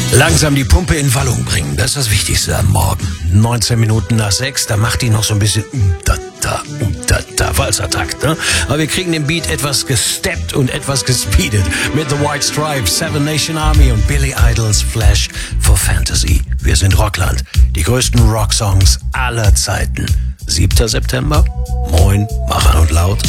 Langsam die Pumpe in Wallung bringen, das ist das Wichtigste am Morgen. 19 Minuten nach 6, da macht die noch so ein bisschen Walzertakt, ne? Aber wir kriegen den Beat etwas gesteppt und etwas gespeedet mit The White Stripes, Seven Nation Army und Billy Idols Flash for Fantasy. Wir sind Rockland, die größten Rocksongs aller Zeiten. 7. September, moin, mach an und laut.